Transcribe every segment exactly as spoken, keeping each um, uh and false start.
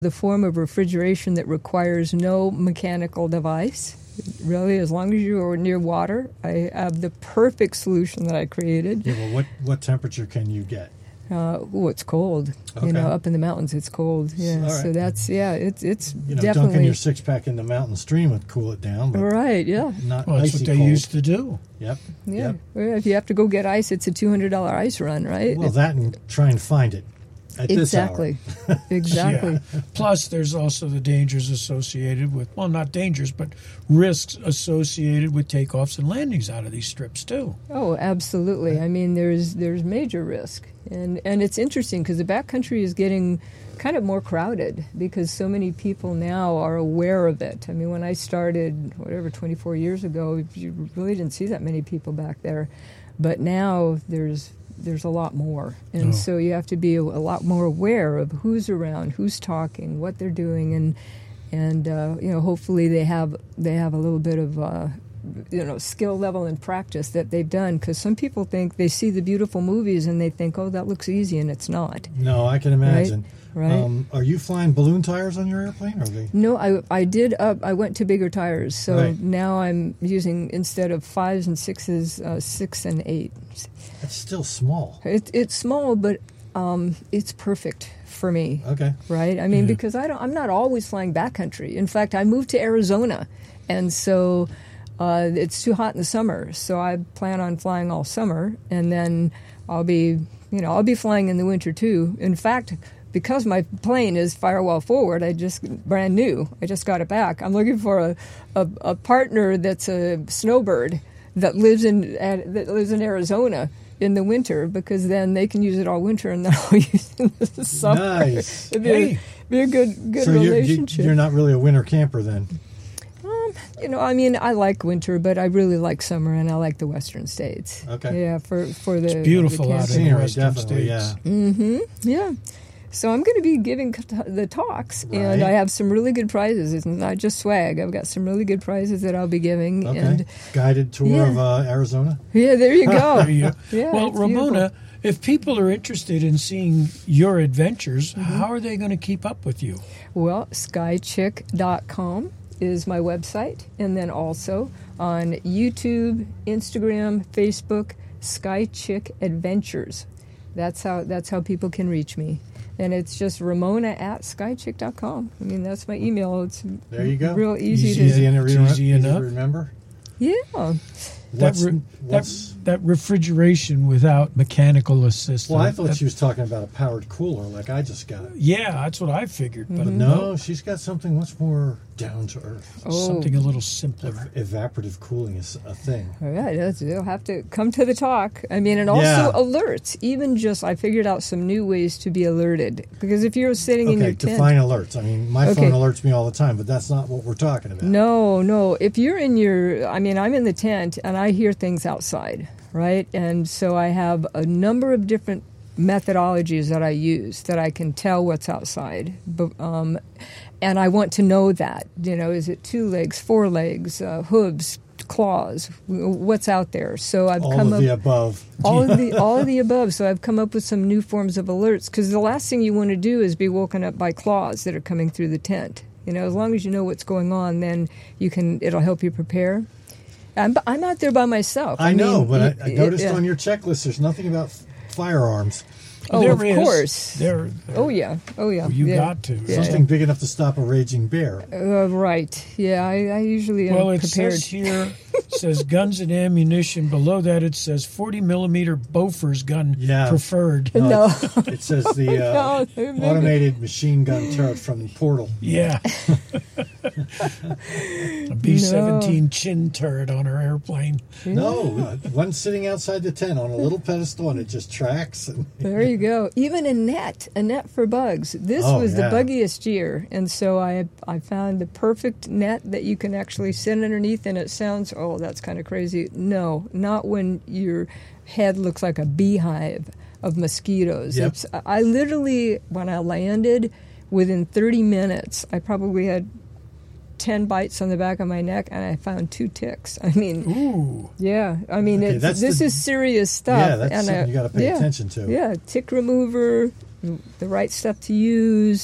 the form of refrigeration that requires no mechanical device. Really, as long as you are near water, I have the perfect solution that I created. Yeah, well, what, what temperature can you get? Uh, oh, it's cold. Okay. You know, up in the mountains, it's cold. Yeah, All right. so that's yeah, it's it's You know, definitely dunking your six pack in the mountain stream would cool it down. But right. Yeah, not Well, that's icy what they cold. used to do. Yep. yeah. Yep. Well, if you have to go get ice, it's a two hundred dollar ice run, right? Well, that and try and find it at exactly, this hour. exactly. Yeah. Plus, there's also the dangers associated with, well, not dangers, but risks associated with takeoffs and landings out of these strips, too. Oh, absolutely. I mean, there's there's major risk, and and it's interesting because the backcountry is getting kind of more crowded because so many people now are aware of it. I mean, when I started, whatever, twenty-four years ago, you really didn't see that many people back there, but now there's there's a lot more, and Oh. so you have to be a, a lot more aware of who's around, who's talking, what they're doing, and and uh, you know, hopefully they have they have a little bit of uh, you know, skill level and practice that they've done, because some people think they see the beautiful movies and they think, oh, that looks easy, and it's not. No, I can imagine. Right. Um, are you flying balloon tires on your airplane? Or are they? No, I I did up. I went to bigger tires, so Right. now I'm using, instead of fives and sixes, uh, six and eight. That's still small. It, it's small, but um, it's perfect for me. Okay. Right? I mean, Yeah. because I don't. I'm not always flying backcountry. In fact, I moved to Arizona, and so uh, it's too hot in the summer. So I plan on flying all summer, and then I'll be, you know, I'll be flying in the winter too. In fact, because my plane is firewall forward, I just brand new. I just got it back. I'm looking for a, a, a partner that's a snowbird that lives in at, that lives in Arizona in the winter, because then they can use it all winter and then I'll use it in the summer. Nice. It'd be, Hey. a, be a good good So you're, you, relationship. you're not really a winter camper then? Um, you know, I mean, I like winter, but I really like summer, and I like the western states. Okay. Yeah, for for the It's beautiful the out in the Scenery, western definitely, states. yeah. Mm-hmm. Yeah. So I'm going to be giving c- the talks, and Right. I have some really good prizes. It's not just swag. I've got some really good prizes that I'll be giving. Okay. And Guided tour Yeah. of uh, Arizona? yeah, there you go. There you go. Yeah, well, it's Ramona, beautiful. if people are interested in seeing your adventures, Mm-hmm. how are they going to keep up with you? Well, sky chick dot com is my website, and then also on YouTube, Instagram, Facebook, Sky Chick Adventures. That's how that's how people can reach me. And it's just Ramona at sky chick dot com. I mean, that's my email. It's There you go. real easy, Easy, to easy, and It's re- easy easy enough. to remember. Yeah. What's, that, re- what's, that, that refrigeration without mechanical assistance. well, I thought that- she was talking about a powered cooler like I just got. Yeah, that's what I figured. But Mm-hmm. No, she's got something much more down to earth. Oh. something a little simpler. Ev- evaporative cooling is a thing. All right, that's, you'll have to come to the talk. I mean, and also Yeah. alerts. Even just, I figured out some new ways to be alerted. Because if you're sitting in Okay, your tent, define alerts. I mean, my Okay. phone alerts me all the time, but that's not what we're talking about. no, no. If you're in your, I mean, I'm in the tent and I hear things outside, right? And so I have a number of different methodologies that I use that I can tell what's outside. But, um, and I want to know that, you know, is it two legs, four legs, uh, hooves, claws, what's out there? So I've All come of up the above. all of the all of the above. So I've come up with some new forms of alerts, because the last thing you want to do is be woken up by claws that are coming through the tent. You know, as long as you know what's going on, then you can. It'll help you prepare. I'm, I'm out there by myself. I, know, mean, but it- I, I noticed it- on your checklist there's nothing about f- firearms. Oh, There of is. course. There, Oh yeah. Oh yeah. You yeah. got to. Yeah. Something big enough to stop a raging bear. Uh, right. Yeah. I, I usually am well, it prepared. says here, it says guns and ammunition. Below that, it says forty millimeter Bofors gun Yeah. preferred. No. It, it says the uh, No, maybe- automated machine gun turret from Portal. Yeah. A B seventeen chin turret on her airplane. No, uh, one sitting outside the tent on a little pedestal, and it just tracks. And There you go. Even a net, a net for bugs. This Oh, was yeah. the buggiest year, and so I I found the perfect net that you can actually sit underneath, and it sounds, oh, that's kind of crazy. No, not when your head looks like a beehive of mosquitoes. Yep. It's, I literally, when I landed, within thirty minutes, I probably had ten bites on the back of my neck, and I found two ticks. I mean, Ooh. yeah, I mean, Okay, it's, that's this the- is serious stuff. Yeah, that's and something uh, you gotta pay yeah, attention to. Yeah, tick remover, the right stuff to use,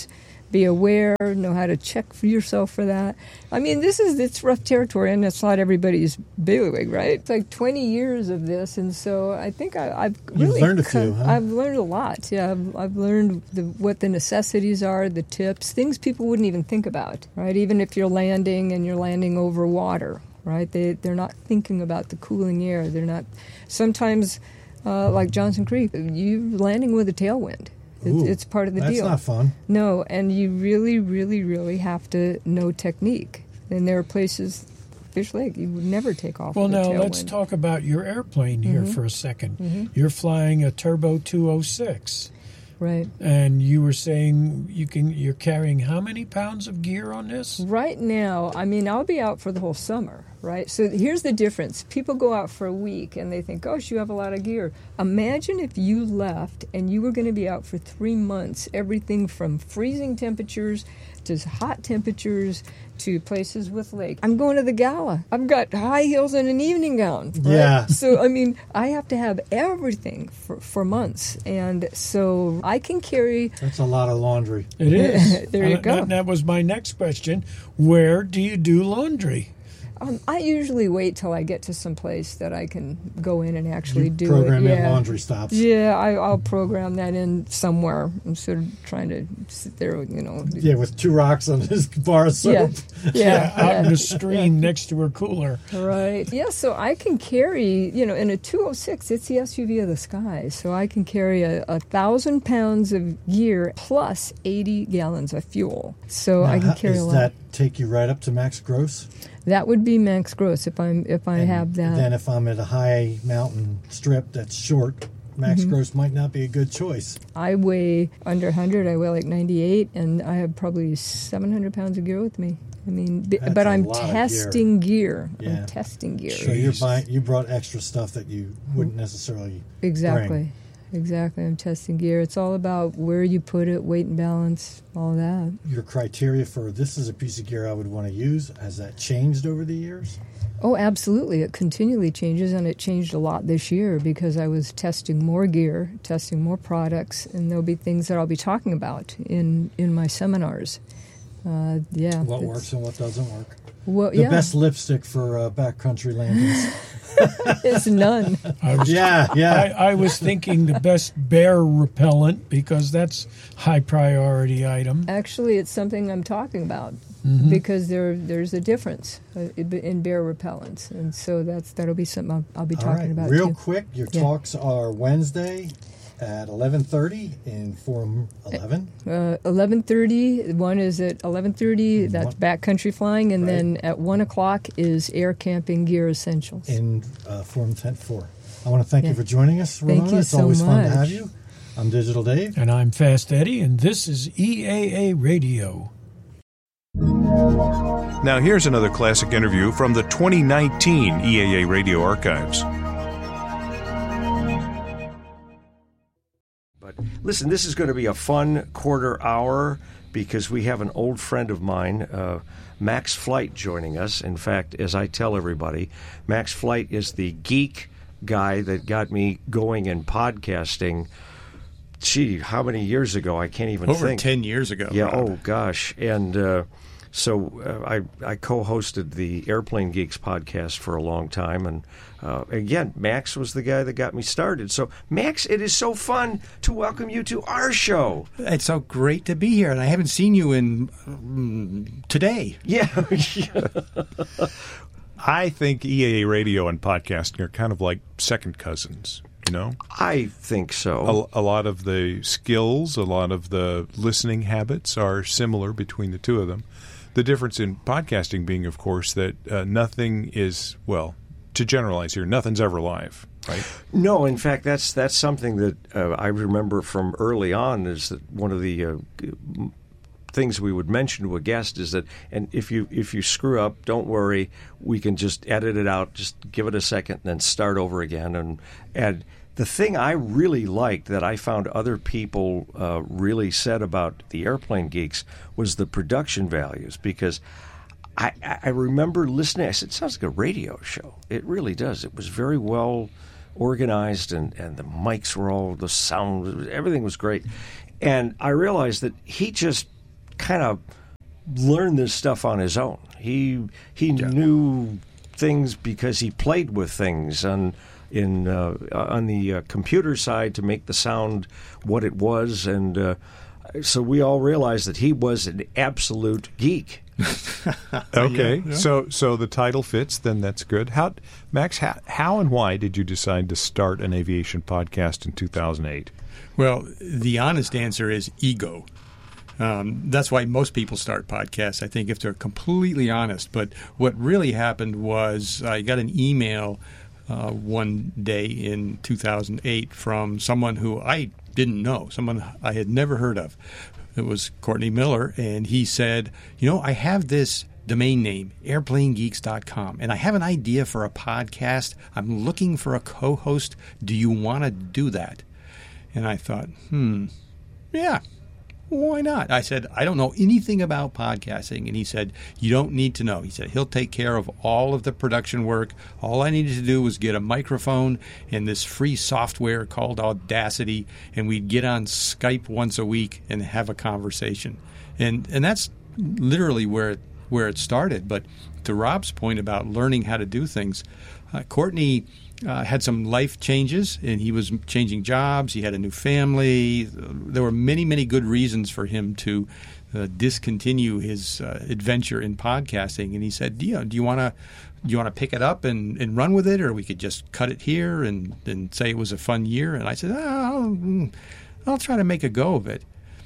be aware, know how to check for yourself for that. I mean, this is it's rough territory, and it's not everybody's bailiwick, right? It's like twenty years of this, and so I think I, I've really You've learned a few, huh? I've learned a lot. Yeah, I've, I've learned the, what the necessities are, the tips, things people wouldn't even think about, right? Even if you're landing and you're landing over water, right? They they're not thinking about the cooling air. They're not. Sometimes, uh, like Johnson Creek, you're landing with a tailwind. Ooh, It's, it's part of the that's deal. not fun. No, and you really, really, really have to know technique. And there are places, Fish Lake, you would never take off. Well, with a now tailwind. let's talk about your airplane here Mm-hmm. for a second. Mm-hmm. You're flying a Turbo two oh six, Right. and you were saying you can. You're carrying how many pounds of gear on this? Right now, I mean, I'll be out for the whole summer, right? So here's the difference. People go out for a week and they think, gosh, you have a lot of gear. Imagine if you left and you were going to be out for three months, everything from freezing temperatures to hot temperatures to places with lake. I'm going to the gala. I've got high heels and an evening gown. Right? Yeah. So, I mean, I have to have everything for, for months. And so I can carry... That's a lot of laundry. It is. There you And go. That, that was my next question. Where do you do laundry? Um, I usually wait till I get to some place that I can go in and actually You do program it. in Yeah. laundry stops. Yeah, I, I'll program that in somewhere instead of trying to sit there, you know. Yeah, with two rocks on his bar of soap. Yeah, yeah, out in yeah. the stream next to her cooler. Right. Yeah, so I can carry, you know, in a two oh six, it's the S U V of the sky. So I can carry a, a thousand pounds of gear plus eighty gallons of fuel. So Now, I can how- carry does a lot. that take you right up to max gross? That would be max gross if I'm if I And have that. Then if I'm at a high mountain strip that's short, max Mm-hmm. gross might not be a good choice. I weigh under one hundred. I weigh like ninety-eight, and I have probably seven hundred pounds of gear with me. I mean, b- That's but a I'm lot of gear. testing gear. Yeah. I'm testing gear. So you're Jeez. buying, you brought extra stuff that you wouldn't necessarily Exactly. bring. Exactly. I'm testing gear. It's all about where you put it, weight and balance, all that. Your criteria for this is a piece of gear I would want to use, has that changed over the years? Oh, absolutely. It continually changes, and it changed a lot this year because I was testing more gear, testing more products, and there'll be things that I'll be talking about in, in my seminars. Uh, yeah. What it's- works and what doesn't work? Well, The yeah, best lipstick for uh, backcountry landings. it's none. I was, yeah, yeah. I, I was thinking the best bear repellent because that's high priority item. Actually, it's something I'm talking about Mm-hmm. because there there's a difference uh, in bear repellents, and so that's that'll be something I'll, I'll be All talking right, about real too. quick, your Yeah. talks are Wednesday at eleven thirty in Forum eleven. Uh, eleven thirty. One is at eleven thirty. And That's one- backcountry flying, and Right. then at one o'clock is air camping gear essentials. in uh, Forum Tent four. I want to thank Yeah. you for joining us, Thank Ramona. you It's so always fun to have much. you. I'm Digital Dave. And I'm Fast Eddie, and this is E A A Radio. Now here's another classic interview from the twenty nineteen E A A Radio archives. But listen, this is going to be a fun quarter hour because we have an old friend of mine, uh, Max Flight, joining us. In fact, as I tell everybody, Max Flight is the geek guy that got me going in podcasting. Gee, how many years ago? I can't even Over think. ten years ago. Yeah, Rob. oh gosh. And uh, so uh, I, I co-hosted the Airplane Geeks podcast for a long time. And uh, again, Max was the guy that got me started. So, Max, it is so fun to welcome you to our show. It's so great to be here, and I haven't seen you in um, today. Yeah. I think E A A Radio and podcasting are kind of like second cousins, you know? I think so. A, a lot of the skills, a lot of the listening habits are similar between the two of them. The difference in podcasting being, of course, that uh, nothing is, well, to generalize here, nothing's ever live, right? No, in fact, that's that's something that uh, I remember from early on. Is that one of the uh, things we would mention to a guest is that, and if you if you screw up, don't worry, we can just edit it out, just give it a second, and then start over again. And and the thing I really liked that I found other people uh, really said about the Airplane Geeks was the production values, because I, I remember listening. I said, it sounds like a radio show. It really does. It was very well organized, and, and the mics were all, the sound, everything was great. And I realized that he just kind of learned this stuff on his own. He he yeah. knew things because he played with things on in uh, on the uh, computer side to make the sound what it was, and uh, so we all realized that he was an absolute geek. Okay, yeah, yeah. so so the title fits. Then that's good. How, Max? How, how and why did you decide to start an aviation podcast in two thousand eight? Well, the honest answer is ego. Um, that's why most people start podcasts, I think, if they're completely honest. But what really happened was I got an email uh, one day in two thousand eight from someone who I didn't know, someone I had never heard of. It was Courtney Miller, and he said, you know, I have this domain name, airplane geeks dot com, and I have an idea for a podcast. I'm looking for a co-host. Do you want to do that? And I thought, hmm, yeah. Why not? I said, I don't know anything about podcasting. And he said, you don't need to know. He said, he'll take care of all of the production work. All I needed to do was get a microphone and this free software called Audacity, and we'd get on Skype once a week and have a conversation. And and that's literally where it, where it started. But to Rob's point about learning how to do things, uh, Courtney Uh, had some life changes, and he was changing jobs. He had a new family. There were many, many good reasons for him to uh, discontinue his uh, adventure in podcasting. And he said, "Do you, do you want to do you want to pick it up and, and run with it, or we could just cut it here and, and say it was a fun year?" And I said, oh, I'll, I'll try to make a go of it.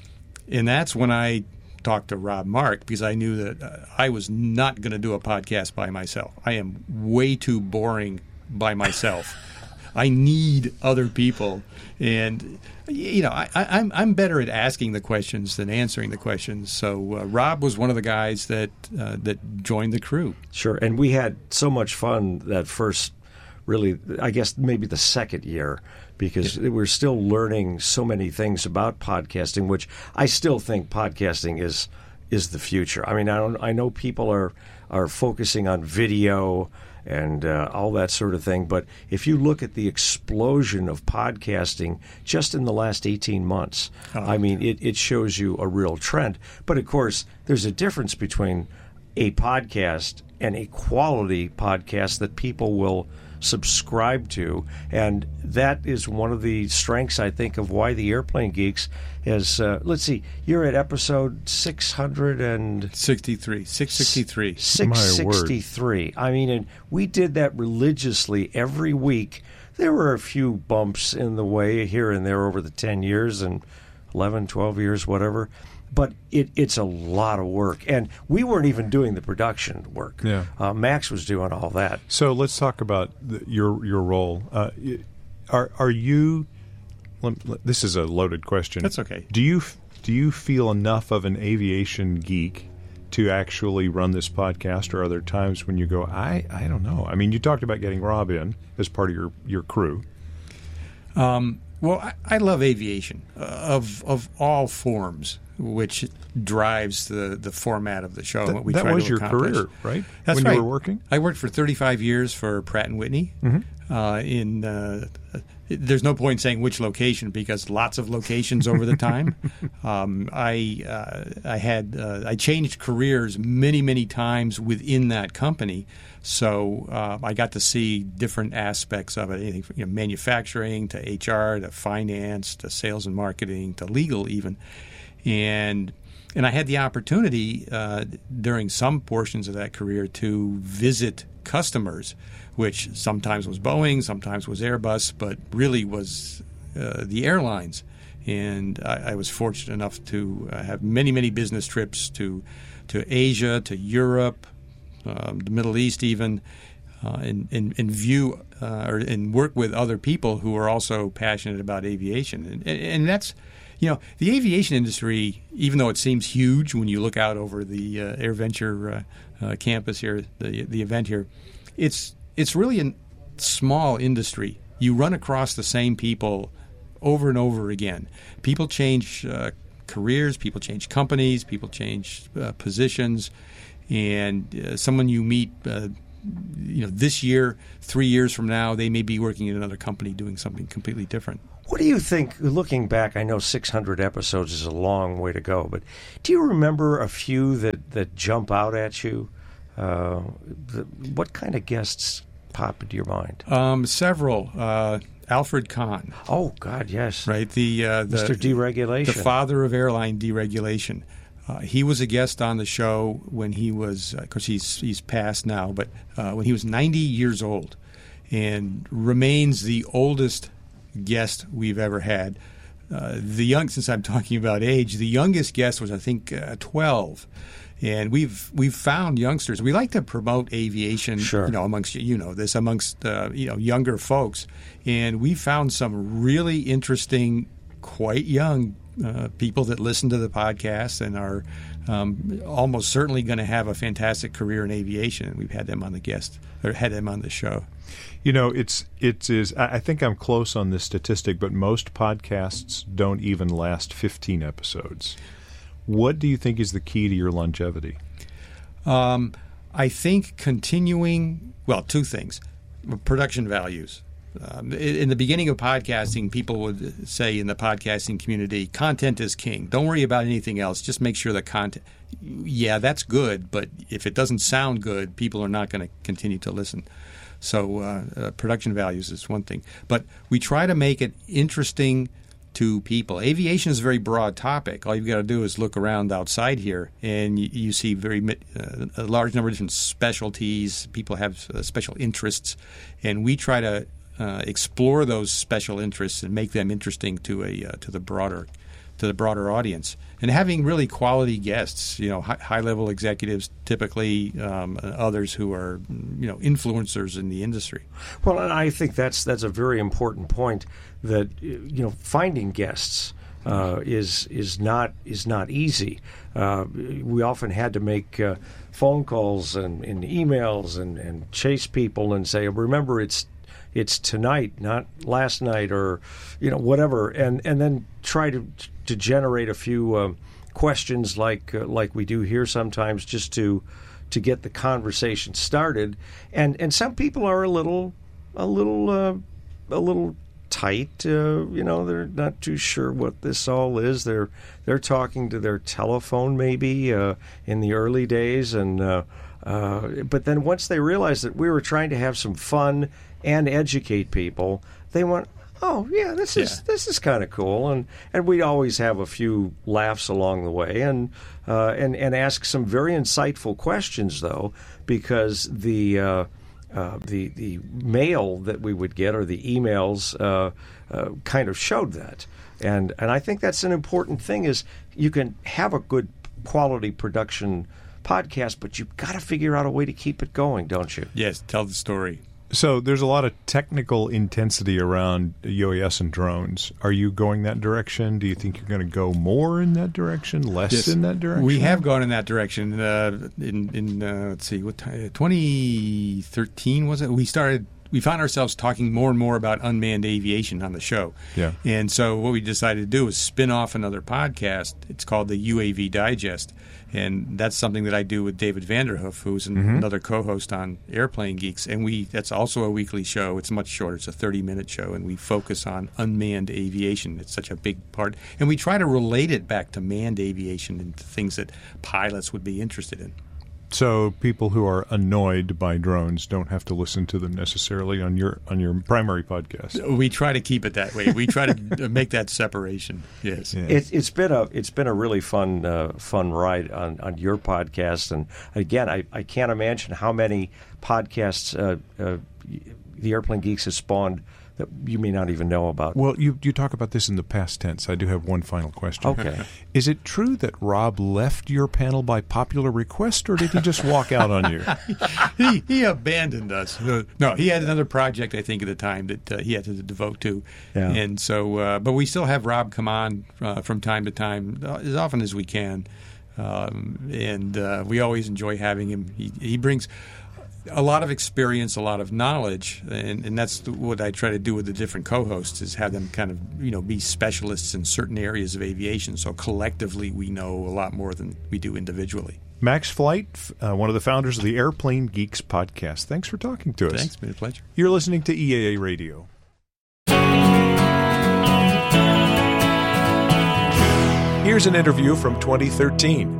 And that's when I talked to Rob Mark, because I knew that uh, I was not going to do a podcast by myself. I am way too boring by myself. I need other people, and you know, I, I, I'm I'm better at asking the questions than answering the questions. So uh, Rob was one of the guys that uh, that joined the crew. Sure, and we had so much fun that first, really, I guess maybe the second year, because yeah. we're still learning so many things about podcasting, which I still think podcasting is is the future. I mean, I don't, I know people are are focusing on video and uh, all that sort of thing. But if you look at the explosion of podcasting just in the last eighteen months, oh, I mean, it, it shows you a real trend. But, of course, there's a difference between a podcast and a quality podcast that people will subscribe to. And that is one of the strengths, I think, of why the Airplane Geeks is, uh, let's see, you're at episode six hundred sixty-three. six sixty-three. six sixty-three. I mean, and we did that religiously every week. There were a few bumps in the way here and there over the ten years and eleven, twelve years, whatever. But it, it's a lot of work. And we weren't even doing the production work. Yeah. Uh, Max was doing all that. So let's talk about the, your your role. Uh, are are you? Let, let, this is a loaded question. That's okay. Do you do you feel enough of an aviation geek to actually run this podcast, or are there times when you go, I, I don't know? I mean, you talked about getting Rob in as part of your your crew. Um. Well, I, I love aviation uh, of of all forms, which drives the, the format of the show. That, and what we that try was to your accomplish. career, right? That's when right. you were working? I worked for thirty-five years for Pratt and Whitney. Mm-hmm. Uh, in uh, there's no point in saying which location, because lots of locations over the time. um, I uh, I had uh, I changed careers many many times within that company. So uh, I got to see different aspects of it, anything from you know, manufacturing to H R to finance to sales and marketing to legal even. And and I had the opportunity uh, during some portions of that career to visit customers, which sometimes was Boeing, sometimes was Airbus, but really was uh, the airlines. And I, I was fortunate enough to uh, have many, many business trips to to Asia, to Europe, Um, the Middle East even, uh, and, and, and view uh, or and work with other people who are also passionate about aviation. And, and that's, you know, the aviation industry, even though it seems huge when you look out over the uh, AirVenture uh, uh, campus here, the the event here, it's it's really a small industry. You run across the same people over and over again. People change uh, careers, people change companies, people change uh, positions. And uh, someone you meet, uh, you know, this year, three years from now, they may be working in another company doing something completely different. What do you think, looking back, I know six hundred episodes is a long way to go, but do you remember a few that, that jump out at you? Uh, the, what kind of guests pop into your mind? Um, several. Uh, Alfred Kahn. Oh, God, yes. Right, the, uh, the Mister Deregulation. The father of airline deregulation. Uh, he was a guest on the show when he was, of course, he's he's passed now, but uh, when he was ninety years old, and remains the oldest guest we've ever had. Uh, the young, since I'm talking about age, the youngest guest was, I think, uh, twelve. And we've we've found youngsters. We like to promote aviation, sure. you know, amongst you know this amongst uh, you know younger folks, and we found some really interesting, quite young uh, people that listen to the podcast and are um, almost certainly going to have a fantastic career in aviation. And we've had them on the guest or had them on the show. You know, it's it is. I think I'm close on this statistic, but most podcasts don't even last fifteen episodes. What do you think is the key to your longevity? Um, I think continuing, well, two things. Production values. Um, in the beginning of podcasting, people would say in the podcasting community, content is king. Don't worry about anything else. Just make sure the content, yeah, that's good, but if it doesn't sound good, people are not going to continue to listen. So uh, uh, production values is one thing. But we try to make it interesting to people. Aviation is a very broad topic. All you've got to do is look around outside here, and you, you see very uh, a large number of different specialties. People have uh, special interests, and we try to uh, explore those special interests and make them interesting to a uh, to the broader to the broader audience. And having really quality guests, you know, high, high-level executives, typically um, others who are, you know, influencers in the industry. Well, and I think that's that's a very important point. That you know, finding guests uh, is is not is not easy. Uh, we often had to make uh, phone calls and, and emails and, and chase people and say, remember, it's it's tonight, not last night, or you know, whatever, and and then try to to generate a few um, questions like uh, like we do here sometimes, just to to get the conversation started. And and some people are a little a little uh, a little. tight, uh, you know, they're not too sure what this all is. They're they're talking to their telephone maybe uh, in the early days, and uh, uh, but then once they realized that we were trying to have some fun and educate people, they went, oh yeah, this is yeah. this is kind of cool, and and we'd always have a few laughs along the way, and uh, and and ask some very insightful questions though, because the uh, Uh, the the mail that we would get or the emails uh, uh, kind of showed that, and and I think that's an important thing. Is you can have a good quality production podcast, but you've got to figure out a way to keep it going, don't you? Yes, tell the story. So there's a lot of technical intensity around U A S and drones. Are you going that direction? Do you think you're going to go more in that direction, less yes. in that direction? We have gone in that direction. Uh, in in uh, let's see, what time, twenty thirteen was it? We started. We found ourselves talking more and more about unmanned aviation on the show. Yeah. And so what we decided to do is spin off another podcast. It's called the U A V Digest. And that's something that I do with David Vanderhoof, who's an, mm-hmm. another co-host on Airplane Geeks. And we that's also a weekly show. It's much shorter. It's a thirty-minute show, and we focus on unmanned aviation. It's such a big part. And we try to relate it back to manned aviation and to things that pilots would be interested in. So people who are annoyed by drones don't have to listen to them necessarily on your on your primary podcast. We try to keep it that way. We try to make that separation. Yes, yeah. it, it's been a it's been a really fun uh, fun ride on, on your podcast, and again, I, I can't imagine how many podcasts uh, uh, the Airplane Geeks has spawned that you may not even know about. Well, you you talk about this in the past tense. I do have one final question. Okay. Is it true that Rob left your panel by popular request, or did he just walk out on you? he he abandoned us. No, he had another project, I think, at the time that uh, he had to devote to. Yeah. And so, uh, but we still have Rob come on uh, from time to time, uh, as often as we can. Um, and uh, we always enjoy having him. He, he brings a lot of experience, a lot of knowledge, and, and that's what I try to do with the different co-hosts, is have them kind of, you know, be specialists in certain areas of aviation, so collectively we know a lot more than we do individually. Max Flight, uh, one of the founders of the Airplane Geeks podcast. Thanks for talking to us. Thanks, it's been a pleasure. You're listening to E A A Radio. Here's an interview from twenty thirteen.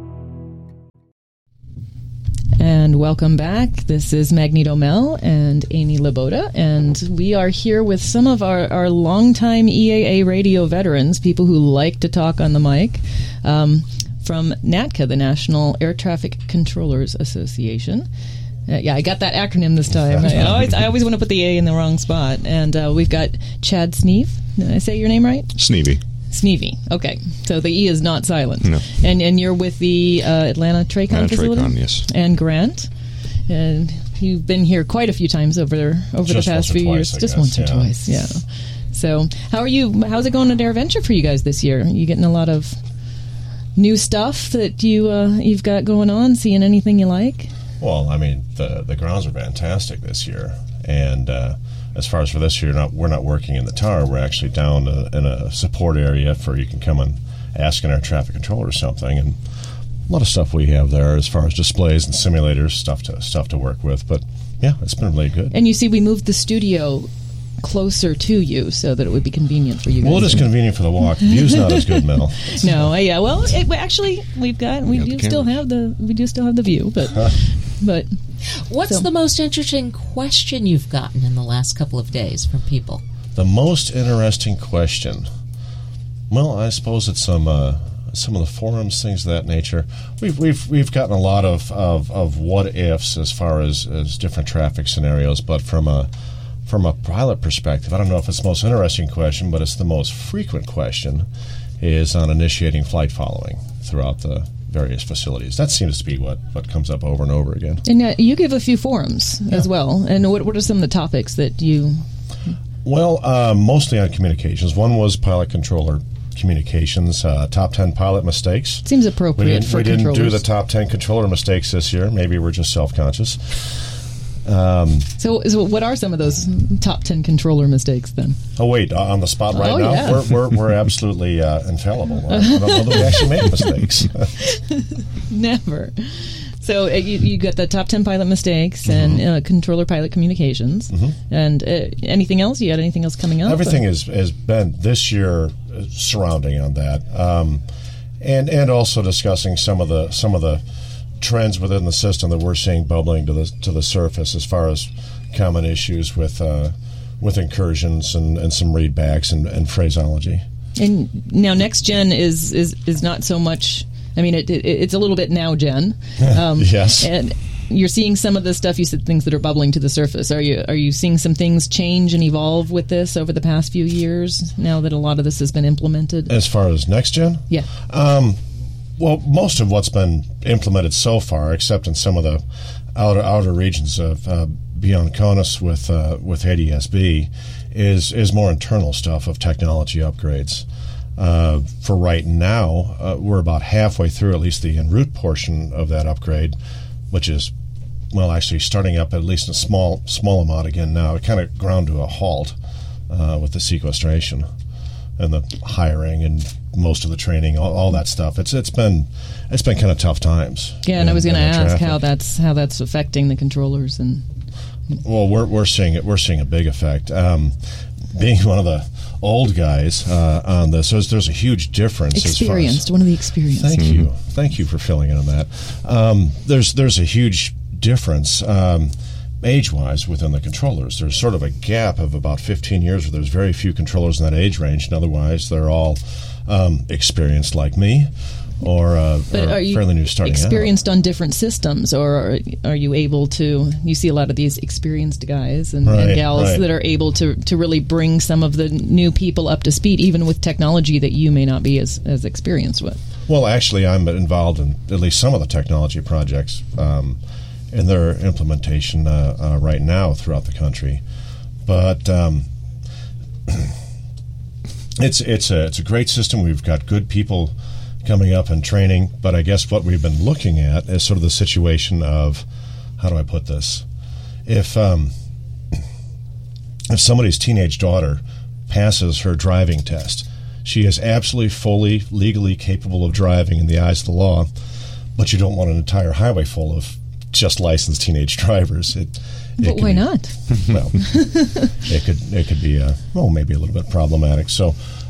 And welcome back. This is Magneto Mel and Amy Laboda, and we are here with some of our, our longtime E A A radio veterans, people who like to talk on the mic, um, from NATCA, the National Air Traffic Controllers Association. Uh, yeah, I got that acronym this time. I always, I always want to put the A in the wrong spot. And uh, we've got Chad Sneeve. Did I say your name right? Sneevy. Sneevy. Okay, so the E is not silent. No. And and you're with the uh, Atlanta Tracon Atlanta facility? Tracon, yes. And Grant. And you've been here quite a few times over over Just the past once or few twice, years. I Just guess, once or yeah. twice, yeah. So how are you? How's it going at AirVenture for you guys this year? Are you getting a lot of new stuff that you uh, you've got going on? Seeing anything you like? Well, I mean, the the grounds are fantastic this year, and uh, as far as for this year, not we're not working in the tower. We're actually down uh, in a support area for you can come and ask an air traffic controller something, and a lot of stuff we have there as far as displays and simulators, stuff to stuff to work with. But yeah, it's been really good. And you see, we moved the studio closer to you so that it would be convenient for you guys. Well, it is convenient for the walk. The view's not as good, Mel. No, uh, yeah. Well, it, well, actually, we've got we got do the still cameras. have the we do still have the view, but but What's So- the most interesting question you've gotten in the last couple of days from people? The most interesting question. Well, I suppose it's some uh, some of the forums, things of that nature. We've we've we've gotten a lot of, of, of what ifs as far as, as different traffic scenarios, but from a from a pilot perspective, I don't know if it's the most interesting question, but it's the most frequent question is on initiating flight following throughout the various facilities. That seems to be what, what comes up over and over again. and uh, you give a few forums as well. And what what are some of the topics that you? Well, uh, mostly on communications. One was pilot controller communications, uh, top ten pilot mistakes. Seems We appropriate didn't, for we didn't do controllers. the top ten controller mistakes this year. Maybe we're just self-conscious. Um, So, so what are some of those top ten controller mistakes then? oh, wait, uh, on the spot right Oh, now? yeah. We're, we're, we're absolutely uh, infallible. I don't know that we actually make mistakes. Never. So uh, you, you got the top ten pilot mistakes Mm-hmm. and uh, controller pilot communications. And uh, anything else? You got anything else coming up? Everything has, has been this year uh, surrounding on that. Um, and and also discussing some of the some of the trends within the system that we're seeing bubbling to the to the surface as far as common issues with uh, with incursions and, and some readbacks and, and phraseology. And now next gen is is, is not so much. I mean, it, it, it's a little bit now gen. Um, Yes. And you're seeing some of the stuff. You said things that are bubbling to the surface. Are you are you seeing some things change and evolve with this over the past few years? Now that a lot of this has been implemented. As far as next gen, Yeah. Um, well, most of what's been implemented so far, except in some of the outer outer regions of uh, beyond CONUS with uh, with A D S B, is is more internal stuff of technology upgrades. Uh, for right now, uh, we're about halfway through at least the en route portion of that upgrade, which is, well, actually starting up at least a small small amount again now. It kind of ground to a halt uh, with the sequestration and the hiring and most of the training, all, all that stuff. It's it's been it's been kind of tough times. Yeah, and I in- was going to in the ask traffic. how that's how that's affecting the controllers and. Well, we're we're seeing it. We're seeing a big effect. Um, being one of the old guys uh, on this, there's there's a huge difference. Experienced, As far one of the experienced. as, thank you, thank you for filling in on that. Um, there's there's a huge difference. Um, age-wise within the controllers. There's sort of a gap of about fifteen years where there's very few controllers in that age range, and otherwise they're all um, experienced like me or, uh, But or are you fairly new starting experienced on different systems, or are, are you able to? You see a lot of these experienced guys and, and Right, gals right. that are able to, to really bring some of the new people up to speed, even with technology that you may not be as, as experienced with. out. Well, actually, I'm involved in at least some of the technology projects um, in their implementation uh, uh, right now throughout the country. But um, it's it's a it's a great system. We've got good people coming up and training, but I guess what we've been looking at is sort of the situation of, how do I put this? If um, if somebody's teenage daughter passes her driving test, she is absolutely fully legally capable of driving in the eyes of the law, but you don't want an entire highway full of just licensed teenage drivers. It, it But could why be- not? Well, it could it could be uh, well maybe a little bit problematic. So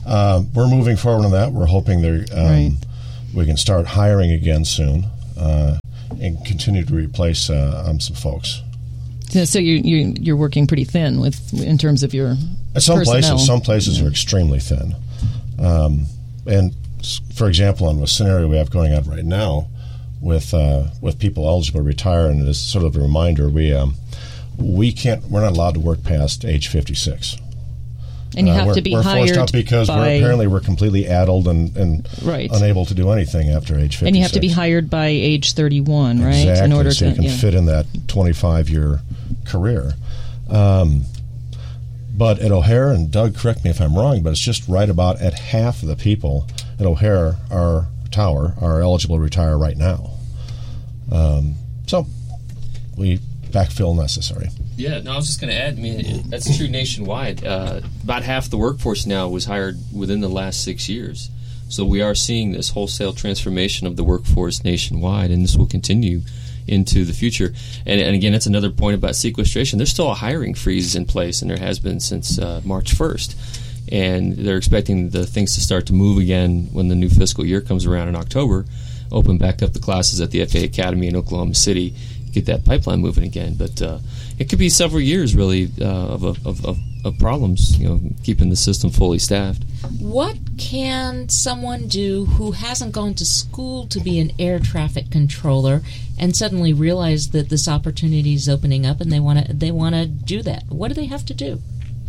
uh, we're moving forward on that. We're hoping there um, Right. we can start hiring again soon uh, and continue to replace uh, um, some folks. So, so you, you you're working pretty thin with in terms of your At some personnel. places, some places are extremely thin. Um, and s- for example, on a scenario we have going on right now with uh, with people eligible to retire, and as sort of a reminder, we um, we can't we're not allowed to work past age fifty-six. And you Uh, have we're, to be we're hired forced out because by, we're apparently we're completely addled and, and Right. unable to do anything after age fifty-six. and you have to be hired by age thirty-one, right? Exactly, In order so to you can yeah. fit in that twenty-five year career. Um, but at O'Hare, and Doug, correct me if I'm wrong, but it's just right about at half of the people at O'Hare are Tower are eligible to retire right now. Um, so we backfill necessary. Yeah, no, I was just going to add, I mean, it, that's true nationwide. Uh, about half the workforce now was hired within the last six years. So we are seeing this wholesale transformation of the workforce nationwide, and this will continue into the future. And, and again, that's another point about sequestration. There's still a hiring freeze in place, and there has been since uh, March first. And they're expecting the things to start to move again when the new fiscal year comes around in October, open back up the classes at the F A A Academy in Oklahoma City, get that pipeline moving again. But uh, it could be several years, really, uh, of, of, of, of problems, you know, keeping the system fully staffed. What can someone do who hasn't gone to school to be an air traffic controller and suddenly realize that this opportunity is opening up and they want to they want to do that? What do they have to do?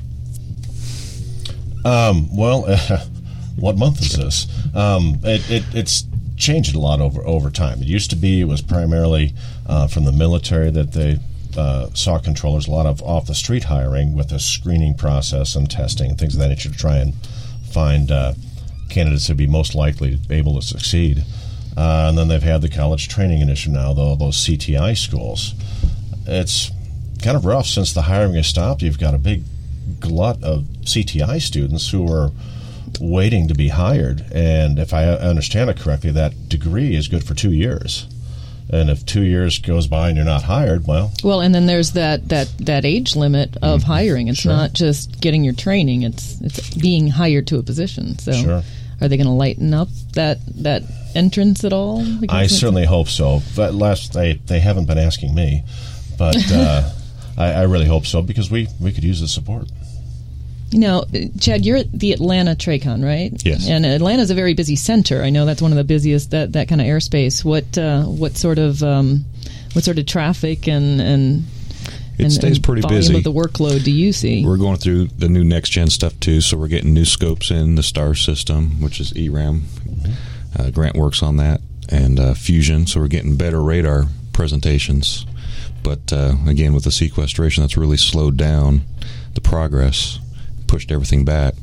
Um, well, uh, what month is this? Um, it, it, it's changed a lot over over time. It used to be it was primarily uh, from the military that they uh, saw controllers, a lot of off the street hiring with a screening process and testing and things of that nature to try and find uh, candidates who'd be most likely to be able to succeed. Uh, and then they've had the college training initiative now, though those C T I schools. It's kind of rough since the hiring has stopped. You've got a big glut of C T I students who are waiting to be hired, and if I understand it correctly, that degree is good for two years. And if two years goes by and you're not hired, well, Well, and then there's that, that, that age limit of Mm-hmm. hiring. It's Sure. not just getting your training; it's it's being hired to a position. So, Sure. are they going to lighten up that that entrance at all? Because I it's- certainly hope so. But last they they haven't been asking me, but uh, I, I really hope so because we we could use the support. You know, Chad, you're at the Atlanta Tracon, right? Yes. And Atlanta's a very busy center. I know that's one of the busiest that, that kind of airspace. What uh, what sort of um, what sort of traffic and and It and, stays and pretty volume busy. of the workload do you see? We're going through the new next gen stuff too, so we're getting new scopes in the STAR system, which is E RAM. Uh, Grant works on that, and uh, Fusion, so we're getting better radar presentations. But uh, again, with the sequestration, that's really slowed down the progress, pushed everything back.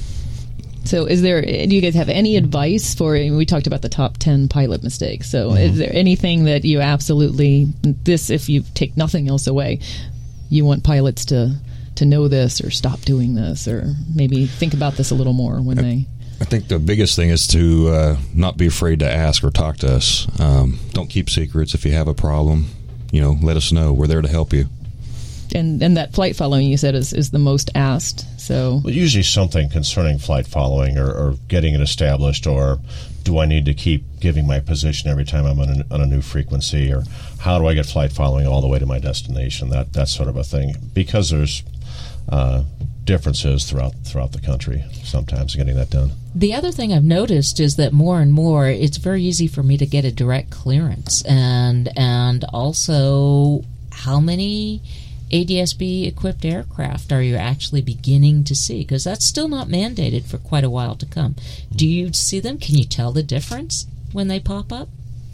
So, is there? Do you guys have any advice for? We talked about the top ten pilot mistakes. So, Mm-hmm. is there anything that you absolutely this, if you take nothing else away, you want pilots to to know this or stop doing this or maybe think about this a little more when they? I think the biggest thing is to uh, not be afraid to ask or talk to us. Um, don't keep secrets. If you have a problem, you know, let us know. We're there to help you. And and that flight following you said is, is the most asked. So Well, usually something concerning flight following or, or getting it established, or do I need to keep giving my position every time I'm on a, on a new frequency, or how do I get flight following all the way to my destination? That that sort of a thing. Because there's uh, differences throughout throughout the country. Sometimes getting that done. The other thing I've noticed is that more and more it's very easy for me to get a direct clearance, and and also how many A D S B-equipped aircraft are you actually beginning to see? Because that's still not mandated for quite a while to come. Do you see them? Can you tell the difference when they pop up?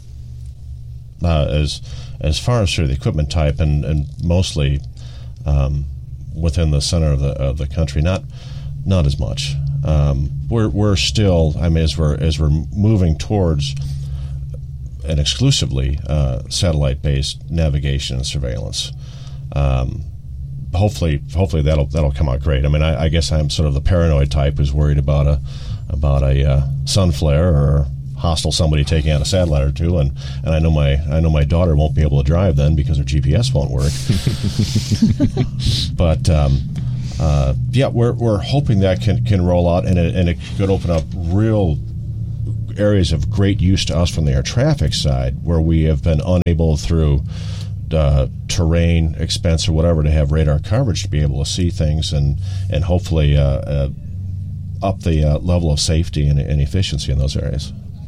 Uh, as as far as sort of the equipment type, and and mostly um, within the center of the of the country, not not as much. Um, we're we're still. I mean, as we're as we're moving towards an exclusively uh, satellite-based navigation and surveillance. Um, hopefully, hopefully that'll that'll come out great. I mean, I, I guess I'm sort of the paranoid type who's worried about a about a uh, sun flare or hostile somebody taking out a satellite or two, and, and I know my I know my daughter won't be able to drive then because her G P S won't work. But um, uh, yeah, we're we're hoping that can, can roll out, and it, and it could open up real areas of great use to us from the air traffic side, where we have been unable through uh, terrain, expense, or whatever to have radar coverage to be able to see things and and hopefully uh, uh, up the uh, level of safety and, and efficiency in those areas.